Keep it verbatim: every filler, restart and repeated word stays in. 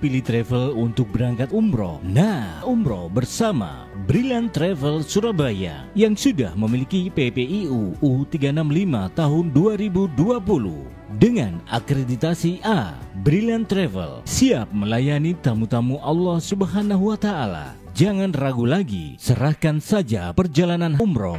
pilih travel untuk berangkat umroh? Nah, umroh bersama Brilliant Travel Surabaya yang sudah memiliki P P I U U tiga enam lima tahun dua ribu dua puluh. Dengan akreditasi A, Brilliant Travel siap melayani tamu-tamu Allah Subhanahu wa Ta'ala. Jangan ragu lagi, serahkan saja perjalanan umroh